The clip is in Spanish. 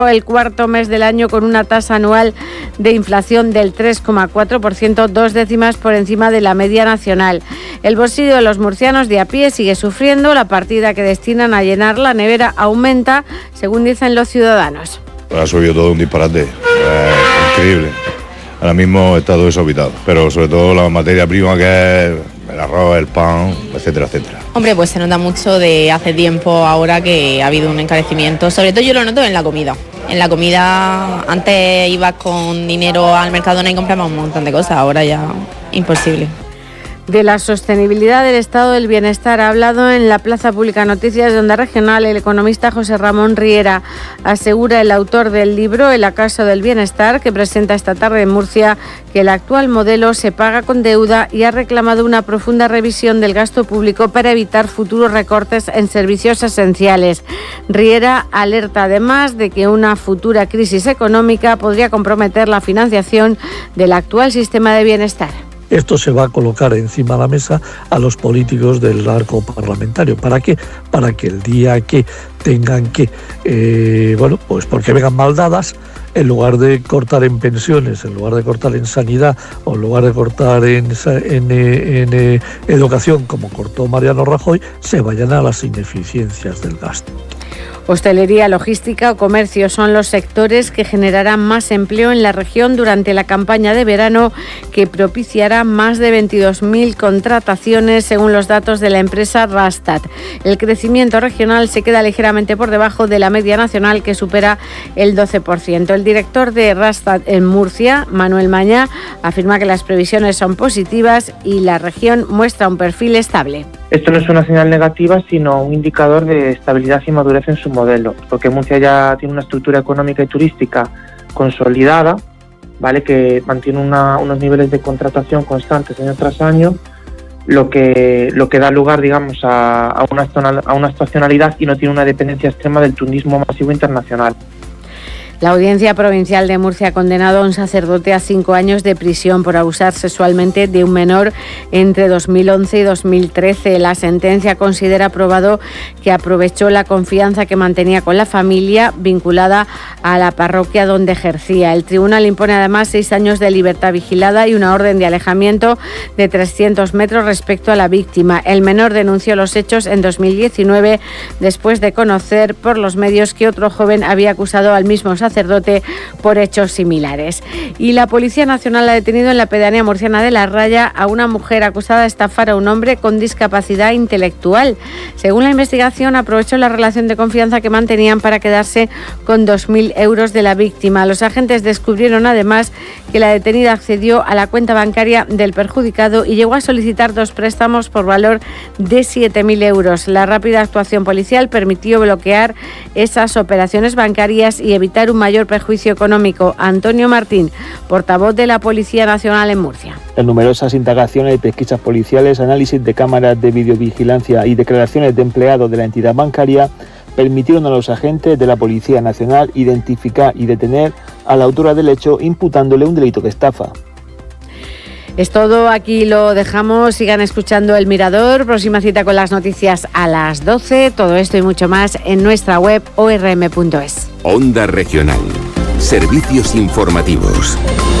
el cuarto mes del año con una tasa anual de inflación del 3,4%, 2 décimas por encima de la media nacional. El bolsillo de los murcianos de a pie sigue sufriendo, la partida que destinan a llenar la nevera aumenta, según dicen los ciudadanos. Ha subido todo un disparate, increíble. Ahora mismo está todo desorbitado, pero sobre todo la materia prima que es el arroz, el pan, etcétera, etcétera. Hombre, pues se nota mucho de hace tiempo ahora que ha habido un encarecimiento, sobre todo yo lo noto en la comida. En la comida antes ibas con dinero al Mercadona y comprabas un montón de cosas, ahora ya imposible. De la sostenibilidad del estado del bienestar ha hablado en la Plaza Pública Noticias de Onda Regional el economista José Ramón Riera. Asegura el autor del libro El acaso del bienestar, que presenta esta tarde en Murcia, que el actual modelo se paga con deuda y ha reclamado una profunda revisión del gasto público para evitar futuros recortes en servicios esenciales. Riera alerta además de que una futura crisis económica podría comprometer la financiación del actual sistema de bienestar. Esto se va a colocar encima de la mesa a los políticos del arco parlamentario. ¿Para qué? Para que el día que tengan que, pues porque vengan mal dadas, en lugar de cortar en pensiones, en lugar de cortar en sanidad o en lugar de cortar en educación, como cortó Mariano Rajoy, se vayan a las ineficiencias del gasto. Hostelería, logística o comercio son los sectores que generarán más empleo en la región durante la campaña de verano, que propiciará más de 22.000 contrataciones según los datos de la empresa Rastad. El crecimiento regional se queda ligeramente por debajo de la media nacional, que supera el 12%. El director de Rastad en Murcia, Manuel Mañá, afirma que las previsiones son positivas y la región muestra un perfil estable. Esto no es una señal negativa, sino un indicador de estabilidad y madurez en su modelo, porque Murcia ya tiene una estructura económica y turística consolidada, ¿vale?, que mantiene unos niveles de contratación constantes año tras año, lo que da lugar, digamos, a una estacionalidad y no tiene una dependencia extrema del turismo masivo internacional. La Audiencia Provincial de Murcia ha condenado a un sacerdote a 5 años de prisión por abusar sexualmente de un menor entre 2011 y 2013. La sentencia considera probado que aprovechó la confianza que mantenía con la familia vinculada a la parroquia donde ejercía. El tribunal impone además 6 años de libertad vigilada y una orden de alejamiento de 300 metros respecto a la víctima. El menor denunció los hechos en 2019 después de conocer por los medios que otro joven había acusado al mismo sacerdote por hechos similares. Y la Policía Nacional ha detenido en la pedanía murciana de La Raya a una mujer acusada de estafar a un hombre con discapacidad intelectual. Según la investigación, aprovechó la relación de confianza que mantenían para quedarse con 2.000 euros de la víctima. Los agentes descubrieron además que la detenida accedió a la cuenta bancaria del perjudicado y llegó a solicitar 2 préstamos por valor de 7.000 euros. La rápida actuación policial permitió bloquear esas operaciones bancarias y evitar un mayor perjuicio económico. Antonio Martín, portavoz de la Policía Nacional en Murcia. En numerosas indagaciones y pesquisas policiales, análisis de cámaras de videovigilancia y declaraciones de empleados de la entidad bancaria permitieron a los agentes de la Policía Nacional identificar y detener a la autora del hecho, imputándole un delito de estafa. Es todo, aquí lo dejamos. Sigan escuchando El Mirador. Próxima cita con las noticias a las 12. Todo esto y mucho más en nuestra web orm.es. Onda Regional. Servicios informativos.